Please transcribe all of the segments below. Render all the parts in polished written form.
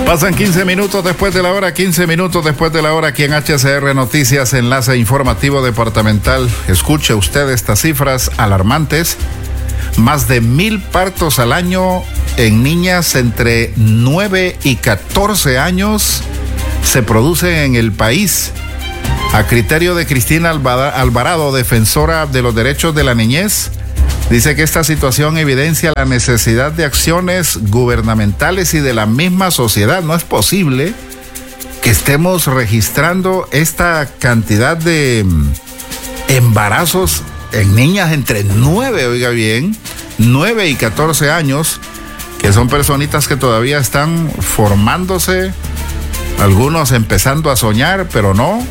Pasan 15 minutos después de la hora, 15 minutos después de la hora, aquí en HCR Noticias, enlace informativo departamental. Escuche usted estas cifras alarmantes. Más de 1,000 partos al año en niñas entre 9 y 14 años se producen en el país. A criterio de Cristina Alvarado, defensora de los derechos de la niñez, dice que esta situación evidencia la necesidad de acciones gubernamentales y de la misma sociedad. No es posible que estemos registrando esta cantidad de embarazos en niñas entre 9, oiga bien, 9 y 14 años, que son personitas que todavía están formándose, algunos empezando a soñar, pero no.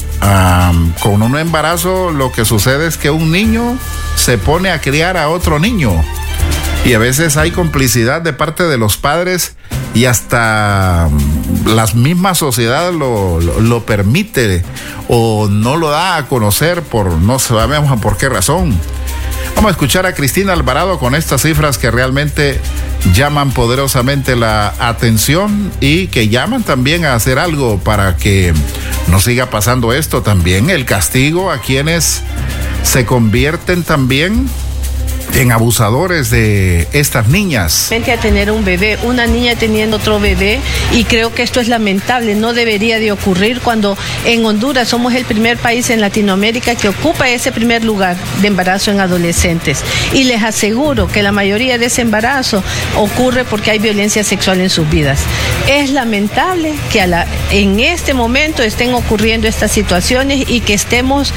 Con un embarazo lo que sucede es que un niño se pone a criar a otro niño y a veces hay complicidad de parte de los padres y hasta la misma sociedad lo permite o no lo da a conocer por no sabemos por qué razón. Vamos a escuchar a Cristina Alvarado con estas cifras que realmente llaman poderosamente la atención y que llaman también a hacer algo para que no siga pasando esto. También el castigo a quienes se convierten también en abusadores de estas niñas. A tener un bebé, una niña teniendo otro bebé, y creo que esto es lamentable, no debería de ocurrir cuando en Honduras somos el primer país en Latinoamérica que ocupa ese primer lugar de embarazo en adolescentes. Y les aseguro que la mayoría de ese embarazo ocurre porque hay violencia sexual en sus vidas. Es lamentable que en este momento estén ocurriendo estas situaciones y que estemos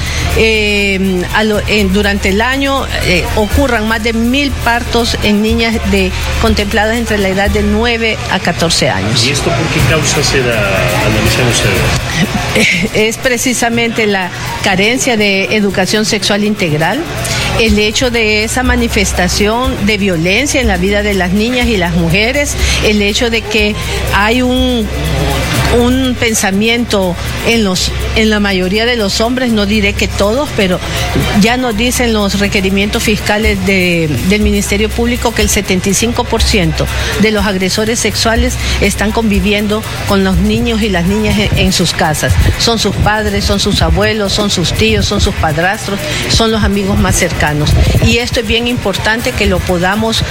durante el año ocurran más de 1,000 partos en niñas contempladas entre la edad de 9 a 14 años. ¿Y esto por qué causa se da, analizan ustedes? Es precisamente la carencia de educación sexual integral, el hecho de esa manifestación de violencia en la vida de las niñas y las mujeres, el hecho de que hay un pensamiento en la mayoría de los hombres, no diré que todos, pero ya nos dicen los requerimientos fiscales del Ministerio Público que el 75% de los agresores sexuales están conviviendo con los niños y las niñas en sus casas. Son sus padres, son sus abuelos, son sus tíos, son sus padrastros, son los amigos más cercanos. Y esto es bien importante que lo podamos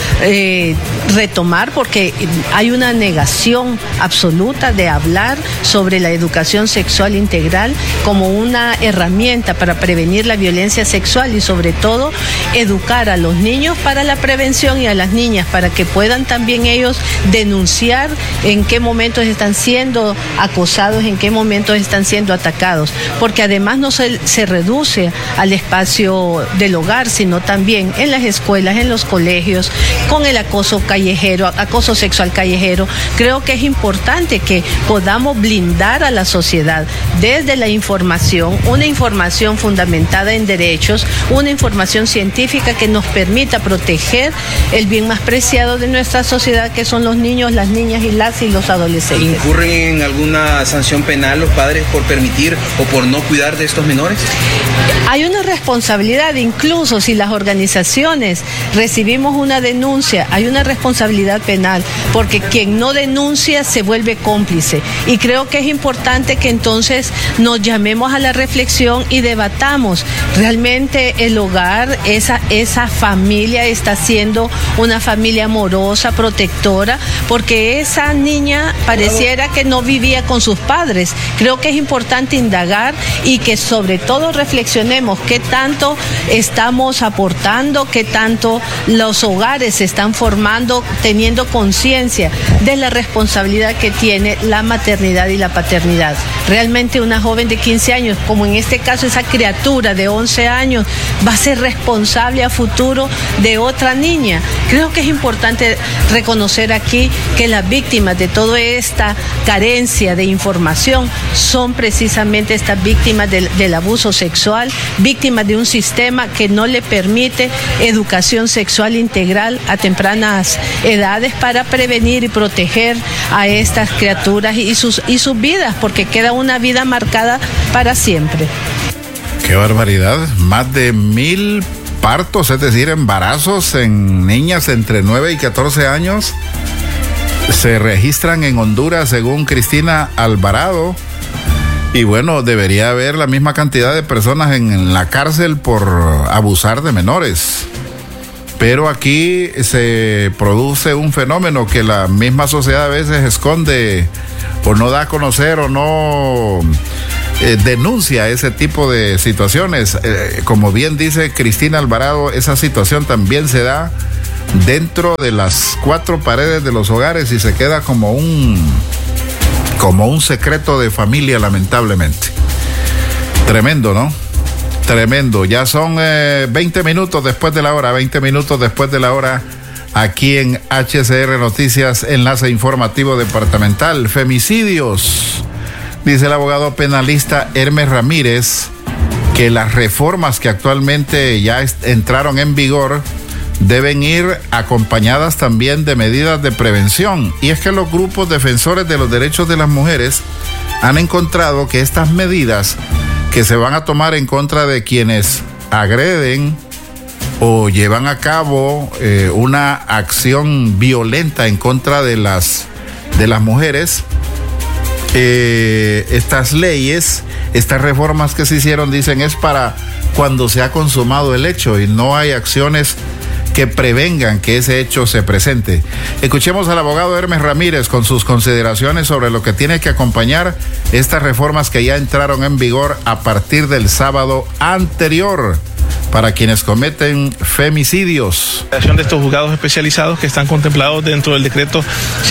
retomar porque hay una negación absoluta de hablar sobre la educación sexual integral como una herramienta para prevenir la violencia sexual y sobre todo educar a los niños para la prevención y a las niñas para que puedan también ellos denunciar en qué momentos están siendo acosados, en qué momentos están siendo atacados, porque además no se reduce al espacio del hogar, sino también en las escuelas, en los colegios, con el acoso callejero, acoso sexual callejero. Creo que es importante que podamos blindar a la sociedad desde la información, una información fundamentada en derechos, una información científica que nos permita proteger el bien más preciado de nuestra sociedad, que son los niños, las niñas y los adolescentes. ¿Incurren en alguna sanción penal los padres por permitir o por no cuidar de estos menores? Hay una responsabilidad, incluso si las organizaciones recibimos una denuncia, hay una responsabilidad penal, porque quien no denuncia se vuelve cómplice. Y creo que es importante que entonces nos llamemos a la reflexión y debatamos. ¿Realmente el hogar, esa familia está siendo una familia amorosa, protectora? Porque esa niña pareciera que no vivía con sus padres. Creo que es importante indagar y que sobre todo reflexionemos qué tanto estamos aportando, qué tanto los hogares se están formando, teniendo conciencia de la responsabilidad que tiene la maternidad y la paternidad. Realmente una joven de 15 años, como en este caso esa criatura de 11 años, va a ser responsable a futuro de otra niña. Creo que es importante reconocer aquí que las víctimas de toda esta carencia de información son precisamente estas víctimas del abuso sexual, víctimas de un sistema que no le permite educación sexual integral a tempranas edades para prevenir y proteger a estas criaturas y sus vidas, porque queda una vida marcada para siempre. ¡Qué barbaridad! Más de 1,000 partos, es decir, embarazos en niñas entre 9 y 14 años. se registran en Honduras, según Cristina Alvarado. Y bueno, debería haber la misma cantidad de personas en la cárcel por abusar de menores. Pero aquí se produce un fenómeno que la misma sociedad a veces esconde o no da a conocer o no denuncia ese tipo de situaciones. Como bien dice Cristina Alvarado, esa situación también se da dentro de las cuatro paredes de los hogares y se queda como un secreto de familia, lamentablemente. Tremendo, ¿no? Tremendo. Ya son 20 minutos después de la hora, aquí en HCR Noticias, enlace informativo departamental. Femicidios. Dice el abogado penalista Hermes Ramírez que las reformas que actualmente ya entraron en vigor deben ir acompañadas también de medidas de prevención. Y es que los grupos defensores de los derechos de las mujeres han encontrado que estas medidas que se van a tomar en contra de quienes agreden o llevan a cabo una acción violenta en contra de las mujeres, estas leyes, estas reformas que se hicieron, dicen, es para cuando se ha consumado el hecho y no hay acciones que prevengan que ese hecho se presente. Escuchemos al abogado Hermes Ramírez con sus consideraciones sobre lo que tiene que acompañar estas reformas que ya entraron en vigor a partir del sábado anterior para quienes cometen femicidios. La creación de estos juzgados especializados que están contemplados dentro del decreto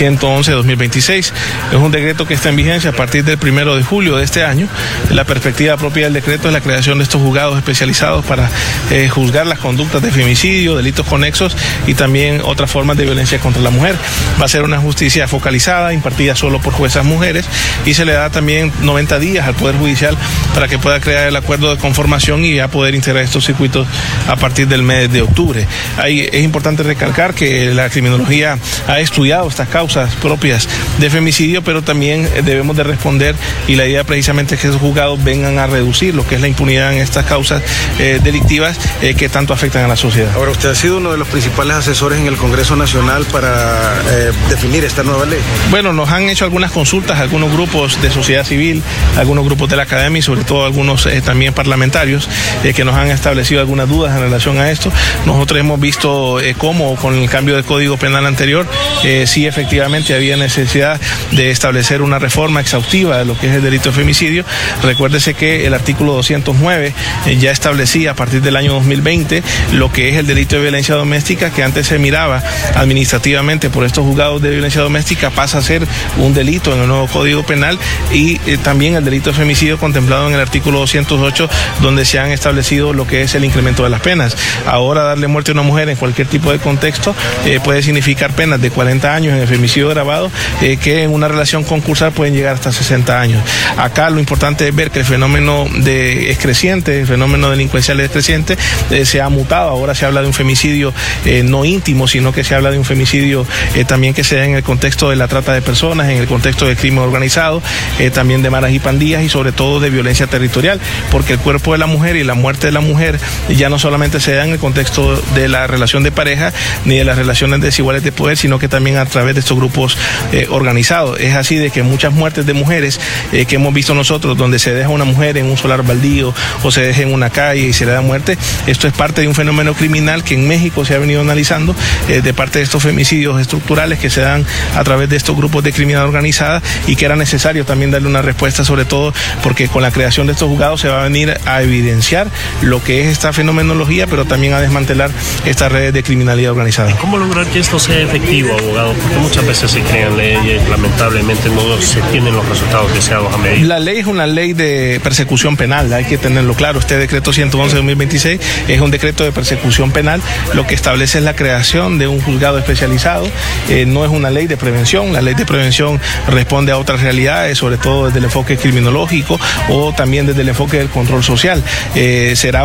111-2026. Es un decreto que está en vigencia a partir del 1 de julio de este año. La perspectiva propia del decreto es la creación de estos juzgados especializados para juzgar las conductas de femicidio, delitos conexos y también otras formas de violencia contra la mujer. Va a ser una justicia focalizada, impartida solo por juezas mujeres, y se le da también 90 días al Poder Judicial para que pueda crear el acuerdo de conformación y ya poder integrar estos circuitos a partir del mes de octubre. Ahí es importante recalcar que la criminología ha estudiado estas causas propias de femicidio, pero también debemos de responder, y la idea precisamente es que esos juzgados vengan a reducir lo que es la impunidad en estas causas delictivas que tanto afectan a la sociedad. Ahora, usted ha sido uno de los principales asesores en el Congreso Nacional para definir esta nueva ley. Bueno, nos han hecho algunas consultas a algunos grupos de sociedad civil, algunos grupos de la academia y sobre todo algunos también parlamentarios que nos han establecido algunas dudas en relación a esto. Nosotros hemos visto cómo con el cambio del Código Penal anterior sí efectivamente había necesidad de establecer una reforma exhaustiva de lo que es el delito de femicidio. Recuérdese que el artículo 209 ya establecía a partir del año 2020 lo que es el delito de violencia doméstica, que antes se miraba administrativamente por estos juzgados de violencia doméstica, pasa a ser un delito en el nuevo Código Penal, y también el delito de femicidio contemplado en el artículo 208, donde se han establecido lo que es el incremento de las penas. Ahora darle muerte a una mujer en cualquier tipo de contexto puede significar penas de 40 años en el femicidio agravado, que en una relación concursal pueden llegar hasta 60 años. Acá lo importante es ver que el fenómeno es creciente, el fenómeno delincuencial es creciente, se ha mutado. Ahora se habla de un femicidio no íntimo, sino que se habla de un femicidio también que se da en el contexto de la trata de personas, en el contexto del crimen organizado, también de maras y pandillas, y sobre todo de violencia territorial, porque el cuerpo de la mujer y la muerte de la mujer ya no solamente se da en el contexto de la relación de pareja ni de las relaciones desiguales de poder, sino que también a través de estos grupos organizados. Es así de que muchas muertes de mujeres que hemos visto nosotros, donde se deja una mujer en un solar baldío o se deja en una calle y se le da muerte, esto es parte de un fenómeno criminal que en México se ha venido analizando de parte de estos femicidios estructurales que se dan a través de estos grupos de criminalidad organizada, y que era necesario también darle una respuesta, sobre todo porque con la creación de estos juzgados se va a venir a evidenciar lo que es esta fenomenología, pero también a desmantelar estas redes de criminalidad organizada. ¿Cómo lograr que esto sea efectivo, abogado? Porque muchas veces se crean leyes, lamentablemente no se tienen los resultados deseados a medida. La ley es una ley de persecución penal, hay que tenerlo claro. Este decreto 111-2026 es un decreto de persecución penal. Lo que establece es la creación de un juzgado especializado, no es una ley de prevención. La ley de prevención responde a otras realidades, sobre todo desde el enfoque criminológico o también desde el enfoque del control social. Será obviamente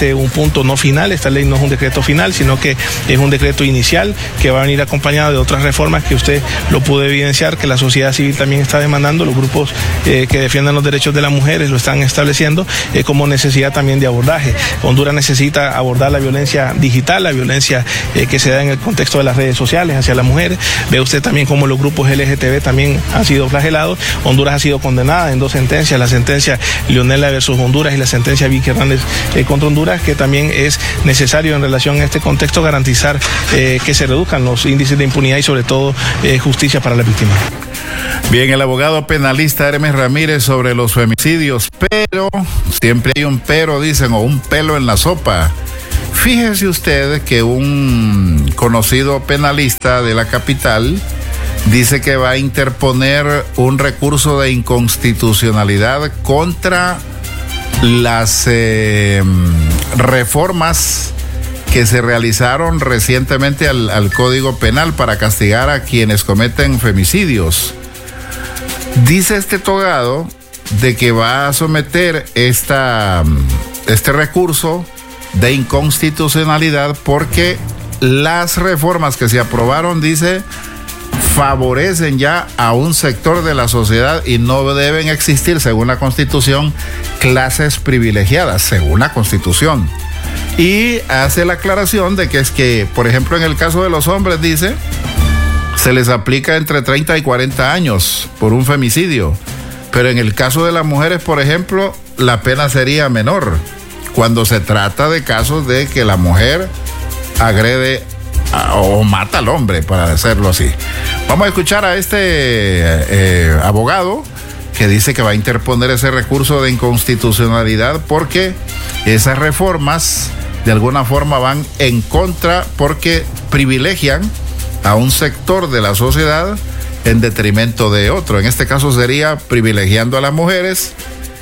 un punto no final. Esta ley no es un decreto final, sino que es un decreto inicial que va a venir acompañado de otras reformas que usted lo pudo evidenciar, que la sociedad civil también está demandando, los grupos que defiendan los derechos de las mujeres lo están estableciendo como necesidad también de abordaje. Honduras necesita abordar la violencia digital, la violencia que se da en el contexto de las redes sociales hacia las mujeres. Ve usted también cómo los grupos LGTB también han sido flagelados. Honduras ha sido condenada en 2 sentencias, la sentencia Leonela versus Honduras y la sentencia Vicky Hernández contra Honduras, que también es necesario en relación a este contexto garantizar que se reduzcan los índices de impunidad y sobre todo justicia para las víctimas. Bien, el abogado penalista Hermes Ramírez sobre los femicidios, pero siempre hay un pero, dicen, o un pelo en la sopa. Fíjese usted que un conocido penalista de la capital dice que va a interponer un recurso de inconstitucionalidad contra las reformas que se realizaron recientemente al Código Penal para castigar a quienes cometen femicidios. Dice este togado de que va a someter este recurso de inconstitucionalidad porque las reformas que se aprobaron, dice, favorecen ya a un sector de la sociedad y no deben existir, según la Constitución, clases privilegiadas, según la Constitución. Y hace la aclaración de que es que, por ejemplo, en el caso de los hombres, dice, se les aplica entre 30 y 40 años por un femicidio. Pero en el caso de las mujeres, por ejemplo, la pena sería menor cuando se trata de casos de que la mujer agrede o mata al hombre, para decirlo así. Vamos a escuchar a este abogado que dice que va a interponer ese recurso de inconstitucionalidad porque esas reformas de alguna forma van en contra porque privilegian a un sector de la sociedad en detrimento de otro. En este caso sería privilegiando a las mujeres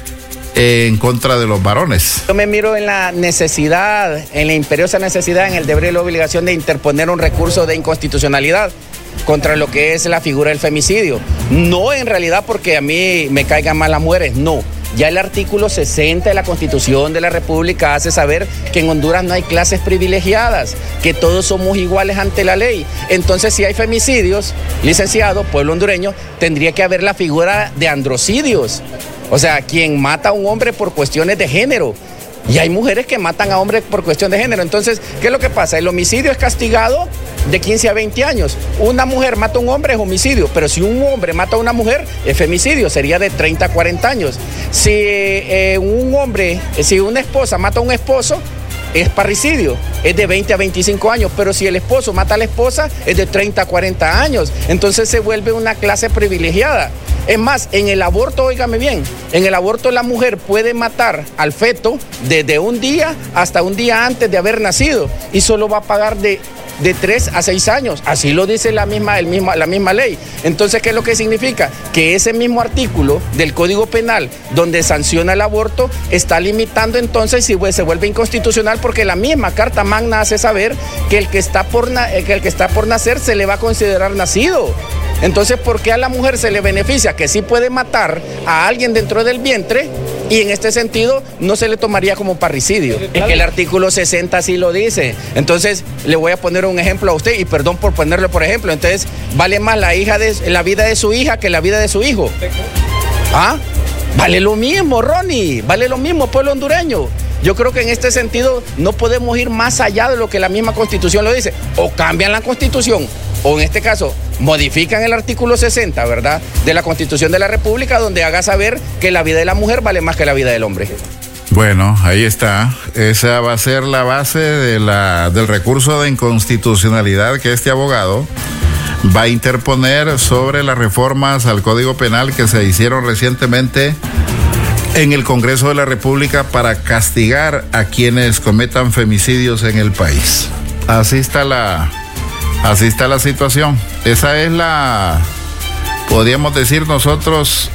en contra de los varones. Yo me miro en la necesidad, en la imperiosa necesidad, en el deber y la obligación de interponer un recurso de inconstitucionalidad contra lo que es la figura del femicidio. No en realidad porque a mí me caigan mal las mujeres, no. Ya el artículo 60 de la Constitución de la República hace saber que en Honduras no hay clases privilegiadas, que todos somos iguales ante la ley. Entonces, si hay femicidios, licenciado, pueblo hondureño, tendría que haber la figura de androcidios. O sea, quien mata a un hombre por cuestiones de género. Y hay mujeres que matan a hombres por cuestión de género. Entonces, ¿qué es lo que pasa? El homicidio es castigado de 15 a 20 años. Una mujer mata a un hombre es homicidio, pero si un hombre mata a una mujer es femicidio, sería de 30 a 40 años. Si una esposa mata a un esposo, es parricidio, es de 20 a 25 años, pero si el esposo mata a la esposa, es de 30 a 40 años. Entonces se vuelve una clase privilegiada. Es más, en el aborto, óigame bien, en el aborto la mujer puede matar al feto desde un día hasta un día antes de haber nacido y solo va a pagar de 3 a 6 años. Así lo dice la misma ley. Entonces, ¿qué es lo que significa? Que ese mismo artículo del Código Penal donde sanciona el aborto está limitando entonces si se vuelve inconstitucional porque la misma Carta Magna hace saber que el que está por nacer se le va a considerar nacido. Entonces, ¿por qué a la mujer se le beneficia que sí puede matar a alguien dentro del vientre y en este sentido no se le tomaría como parricidio? Es que el artículo 60 sí lo dice. Entonces, le voy a poner un ejemplo a usted y perdón por ponerle por ejemplo. Entonces, vale más la vida de su hija que la vida de su hijo. ¿Ah? Vale lo mismo, Ronnie. Vale lo mismo, pueblo hondureño. Yo creo que en este sentido no podemos ir más allá de lo que la misma Constitución lo dice. O cambian la Constitución, o en este caso modifican el artículo 60, ¿verdad?, de la Constitución de la República, donde haga saber que la vida de la mujer vale más que la vida del hombre. Bueno, ahí está. Esa va a ser la base del recurso de inconstitucionalidad que este abogado va a interponer sobre las reformas al Código Penal que se hicieron recientemente en el Congreso de la República para castigar a quienes cometan femicidios en el país. Así está la situación. Esa es podríamos decir nosotros,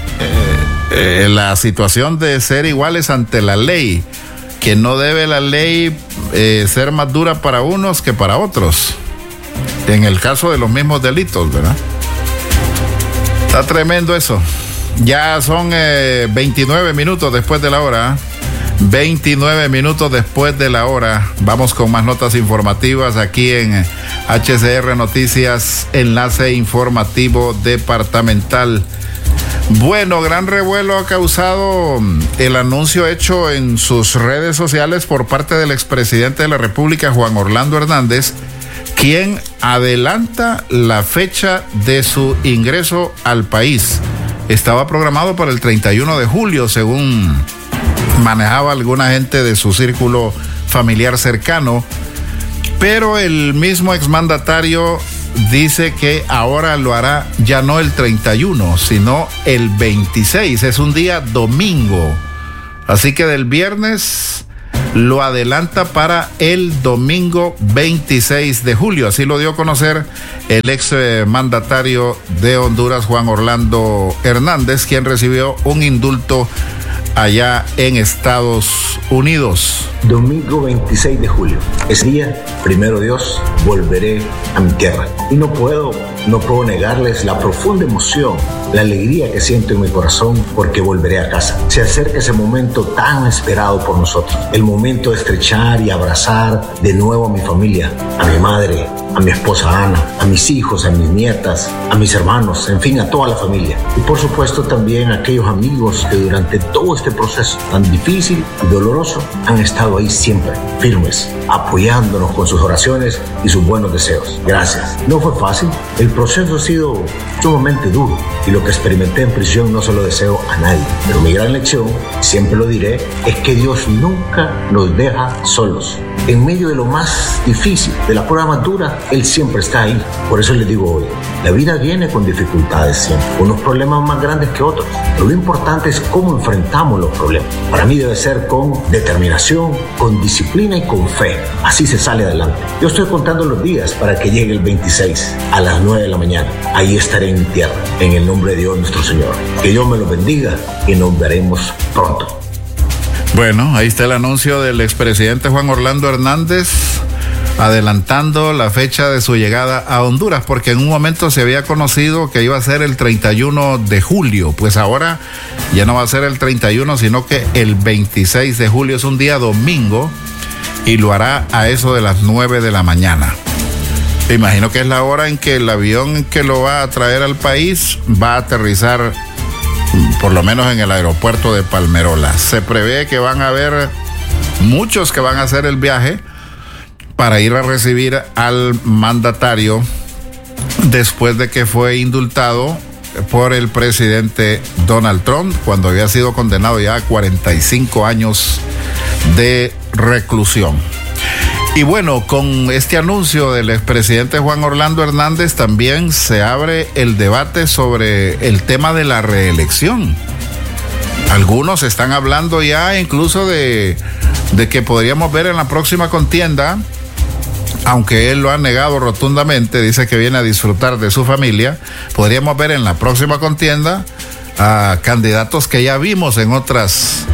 la situación de ser iguales ante la ley, que no debe la ley ser más dura para unos que para otros, en el caso de los mismos delitos, ¿verdad? Está tremendo eso. Ya son 29 minutos después de la hora. 29 minutos después de la hora. Vamos con más notas informativas aquí en HCR Noticias, enlace informativo departamental. Bueno, gran revuelo ha causado el anuncio hecho en sus redes sociales por parte del expresidente de la República, Juan Orlando Hernández, quien adelanta la fecha de su ingreso al país. Estaba programado para el 31 de julio, según manejaba alguna gente de su círculo familiar cercano, pero el mismo exmandatario dice que ahora lo hará ya no el 31, sino el 26. Es un día domingo. Así que del viernes lo adelanta para el domingo 26 de julio. Así lo dio a conocer el ex mandatario de Honduras, Juan Orlando Hernández, quien recibió un indulto allá en Estados Unidos. Domingo 26 de julio. Ese día, primero Dios, volveré a mi tierra. Y no puedo negarles la profunda emoción, la alegría que siento en mi corazón porque volveré a casa. Se acerca ese momento tan esperado por nosotros. El momento de estrechar y abrazar de nuevo a mi familia, a mi madre, a mi esposa Ana, a mis hijos, a mis nietas, a mis hermanos, en fin, a toda la familia. Y por supuesto también a aquellos amigos que durante todo este proceso tan difícil y doloroso han estado ahí siempre, firmes, apoyándonos con sus oraciones y sus buenos deseos. Gracias. No fue fácil. El proceso ha sido sumamente duro y lo que experimenté en prisión no se lo deseo a nadie. Pero mi gran lección, siempre lo diré, es que Dios nunca nos deja solos. En medio de lo más difícil, de la prueba más dura, Él siempre está ahí. Por eso les digo hoy, la vida viene con dificultades siempre, unos problemas más grandes que otros. Pero lo importante es cómo enfrentamos los problemas. Para mí debe ser con determinación, con disciplina y con fe. Así se sale adelante. Yo estoy contando los días para que llegue el 26 a las 9 de la mañana. Ahí estaré en mi tierra, en el nombre de Dios nuestro Señor. Que Dios me lo bendiga y nos veremos pronto. Bueno, ahí está el anuncio del expresidente Juan Orlando Hernández adelantando la fecha de su llegada a Honduras, porque en un momento se había conocido que iba a ser el 31 de julio, pues ahora ya no va a ser el 31, sino que el 26 de julio es un día domingo y lo hará a eso de las 9 de la mañana. Imagino que es la hora en que el avión que lo va a traer al país va a aterrizar, por lo menos en el aeropuerto de Palmerola. Se prevé que van a haber muchos que van a hacer el viaje para ir a recibir al mandatario después de que fue indultado por el presidente Donald Trump, cuando había sido condenado ya a 45 años de reclusión. Y bueno, con este anuncio del expresidente Juan Orlando Hernández también se abre el debate sobre el tema de la reelección. Algunos están hablando ya incluso de que podríamos ver en la próxima contienda, aunque él lo ha negado rotundamente, dice que viene a disfrutar de su familia, podríamos ver en la próxima contienda a candidatos que ya vimos en otras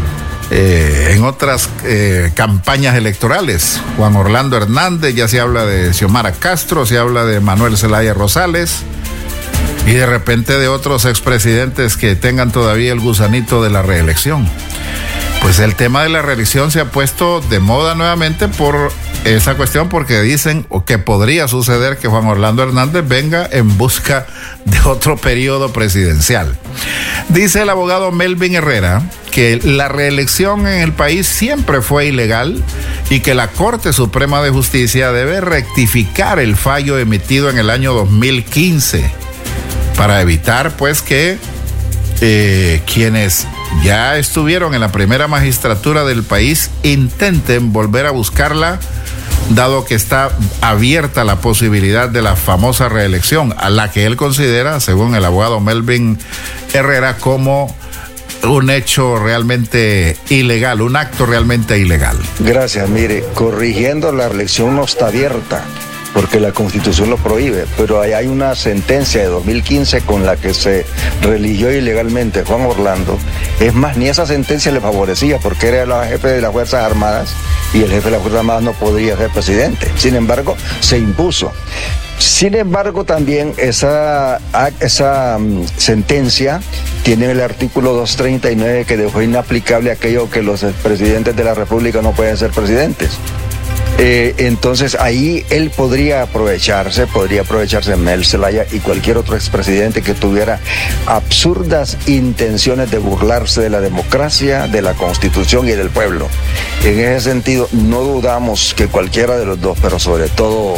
campañas electorales. Juan Orlando Hernández, ya se habla de Xiomara Castro, se habla de Manuel Zelaya Rosales y de repente de otros expresidentes que tengan todavía el gusanito de la reelección. Pues el tema de la reelección se ha puesto de moda nuevamente por esa cuestión, porque dicen que podría suceder que Juan Orlando Hernández venga en busca de otro periodo presidencial. Dice el abogado Melvin Herrera que la reelección en el país siempre fue ilegal y que la Corte Suprema de Justicia debe rectificar el fallo emitido en el año 2015 para evitar pues que quienes ya estuvieron en la primera magistratura del país intenten volver a buscarla, dado que está abierta la posibilidad de la famosa reelección, a la que él considera, según el abogado Melvin Herrera, como un hecho realmente ilegal, un acto realmente ilegal. Gracias. Mire, corrigiendo, la reelección no está abierta porque la Constitución lo prohíbe, pero hay una sentencia de 2015 con la que se religió ilegalmente Juan Orlando. Es más, ni esa sentencia le favorecía porque era el jefe de las Fuerzas Armadas y el jefe de las Fuerzas Armadas no podría ser presidente. Sin embargo, se impuso. Sin embargo, también esa sentencia tiene el artículo 239 que dejó inaplicable aquello que los presidentes de la República no pueden ser presidentes. Entonces ahí él podría aprovecharse Mel Zelaya y cualquier otro expresidente que tuviera absurdas intenciones de burlarse de la democracia, de la Constitución y del pueblo. En ese sentido, no dudamos que cualquiera de los dos, pero sobre todo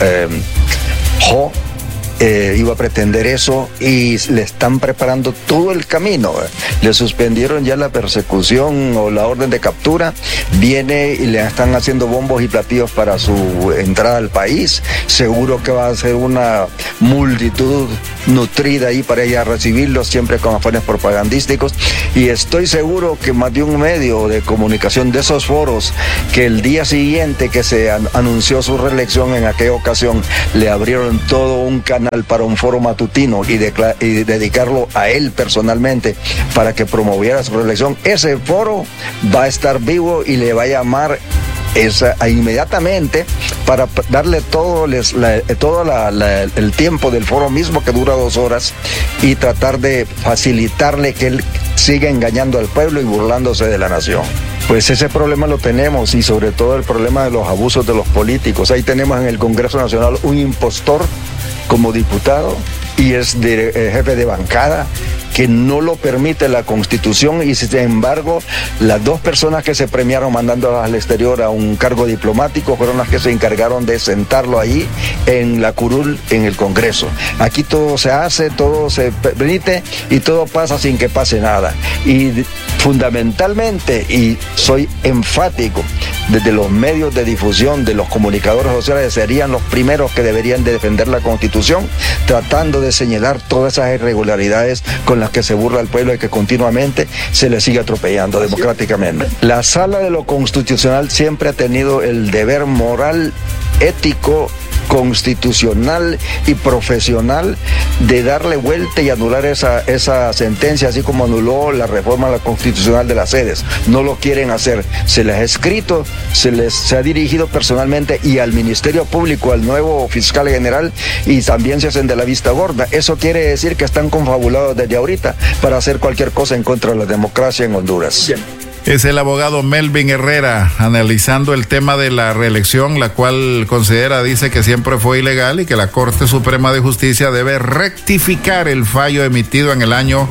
iba a pretender eso, y le están preparando todo el camino. Le suspendieron ya la persecución o la orden de captura, viene y le están haciendo bombos y platillos para su entrada al país. Seguro que va a ser una multitud nutrida ahí para ella recibirlos, siempre con afanes propagandísticos, y estoy seguro que más de un medio de comunicación de esos foros que el día siguiente que se anunció su reelección, en aquella ocasión le abrieron todo un canal para un foro matutino y dedicarlo a él personalmente para que promoviera su reelección. Ese foro va a estar vivo y le va a llamar inmediatamente para darle todo el tiempo del foro mismo, que dura 2 horas, y tratar de facilitarle que él siga engañando al pueblo y burlándose de la nación. Pues ese problema lo tenemos, y sobre todo el problema de los abusos de los políticos. Ahí tenemos en el Congreso Nacional un impostor como diputado y es jefe de bancada, que no lo permite la Constitución, y sin embargo las 2 personas que se premiaron mandando al exterior a un cargo diplomático fueron las que se encargaron de sentarlo ahí en la curul en el Congreso. Aquí todo se hace, todo se permite y todo pasa sin que pase nada. Y fundamentalmente, y soy enfático, desde los medios de difusión, de los comunicadores sociales, serían los primeros que deberían de defender la Constitución, tratando de señalar todas esas irregularidades con las que se burla al pueblo y que continuamente se le sigue atropellando democráticamente. La Sala de lo Constitucional siempre ha tenido el deber moral, ético, constitucional y profesional de darle vuelta y anular esa sentencia, así como anuló la reforma constitucional de las sedes. No lo quieren hacer. Se les ha escrito, se ha dirigido personalmente y al Ministerio Público, al nuevo fiscal general, y también se hacen de la vista gorda. Eso quiere decir que están confabulados desde ahorita para hacer cualquier cosa en contra de la democracia en Honduras. Bien. Es el abogado Melvin Herrera analizando el tema de la reelección, la cual dice que siempre fue ilegal y que la Corte Suprema de Justicia debe rectificar el fallo emitido en el año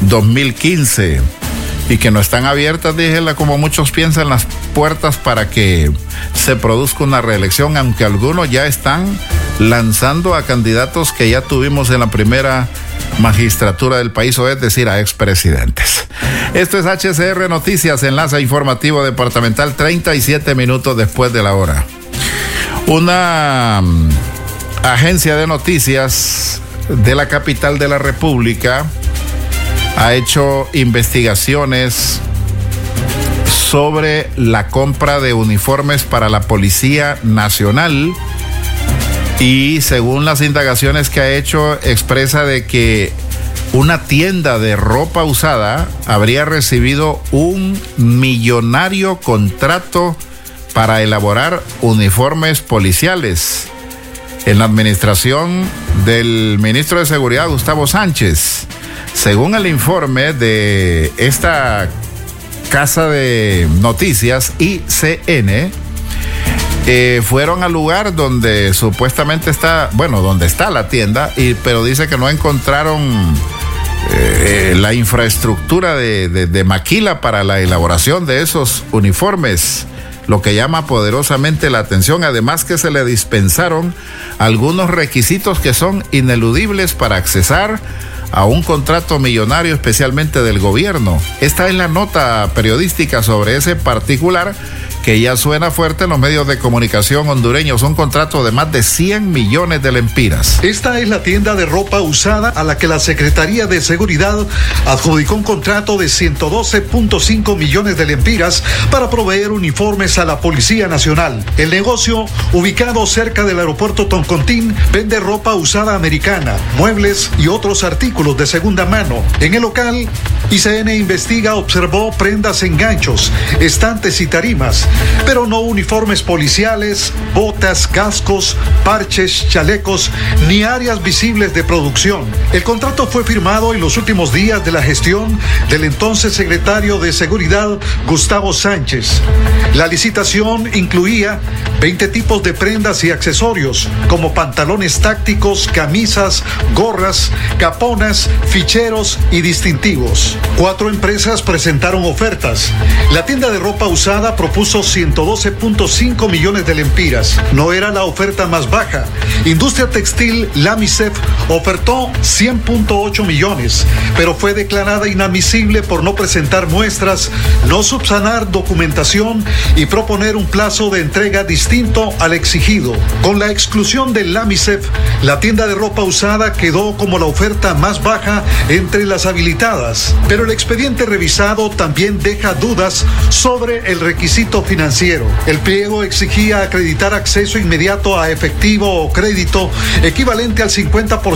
2015 y que no están abiertas, como muchos piensan, las puertas para que se produzca una reelección, aunque algunos ya están lanzando a candidatos que ya tuvimos en la primera magistratura del país, o es decir, a expresidentes. Esto es HCR Noticias, enlace informativo departamental, 37 minutos después de la hora. Una agencia de noticias de la capital de la República ha hecho investigaciones sobre la compra de uniformes para la Policía Nacional, y según las indagaciones que ha hecho, expresa de que una tienda de ropa usada habría recibido un millonario contrato para elaborar uniformes policiales en la administración del ministro de Seguridad, Gustavo Sánchez. Según el informe de esta casa de noticias, ICN, fueron al lugar donde supuestamente donde está la tienda, pero dice que no encontraron la infraestructura de maquila para la elaboración de esos uniformes, lo que llama poderosamente la atención. Además, que se le dispensaron algunos requisitos que son ineludibles para accesar a un contrato millonario, especialmente del gobierno. Esta es la nota periodística sobre ese particular, que ya suena fuerte en los medios de comunicación hondureños. Un contrato de más de 100 millones de lempiras. Esta es la tienda de ropa usada a la que la Secretaría de Seguridad adjudicó un contrato de 112.5 millones de lempiras para proveer uniformes a la Policía Nacional. El negocio, ubicado cerca del aeropuerto Toncontín, vende ropa usada americana, muebles y otros artículos de segunda mano. En el local, ICN observó prendas en ganchos, estantes y tarimas, pero no uniformes policiales, botas, cascos, parches, chalecos, ni áreas visibles de producción. El contrato fue firmado en los últimos días de la gestión del entonces secretario de Seguridad, Gustavo Sánchez. La licitación incluía 20 tipos de prendas y accesorios, como pantalones tácticos, camisas, gorras, caponas, ficheros y distintivos. 4 empresas presentaron ofertas. La tienda de ropa usada propuso 112.5 millones de lempiras. No era la oferta más baja. Industria Textil Lamisef ofertó 100.8 millones, pero fue declarada inadmisible por no presentar muestras, no subsanar documentación y proponer un plazo de entrega distinto al exigido. Con la exclusión del Lamisef, la tienda de ropa usada quedó como la oferta más baja entre las habilitadas, pero el expediente revisado también deja dudas sobre el requisito financiero. El pliego exigía acreditar acceso inmediato a efectivo o crédito equivalente al 50%